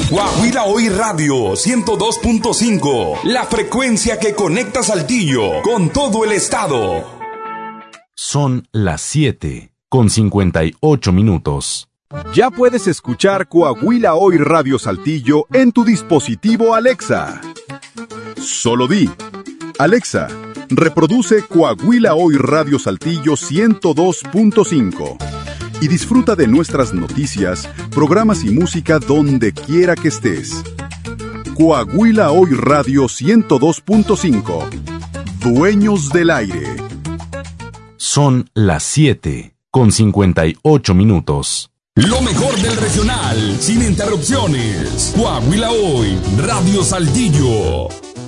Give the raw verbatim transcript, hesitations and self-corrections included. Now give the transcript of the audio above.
Coahuila Hoy Radio ciento dos punto cinco, la frecuencia que conecta Saltillo con todo el estado. Son las siete con cincuenta y ocho minutos. Ya puedes escuchar Coahuila Hoy Radio Saltillo en tu dispositivo Alexa. Solo di: Alexa, reproduce Coahuila Hoy Radio Saltillo ciento dos punto cinco y disfruta de nuestras noticias, programas y música donde quiera que estés. Coahuila Hoy Radio ciento dos punto cinco. Dueños del aire. Son las siete con cincuenta y ocho minutos. Lo mejor del regional, sin interrupciones. Coahuila Hoy Radio Saltillo.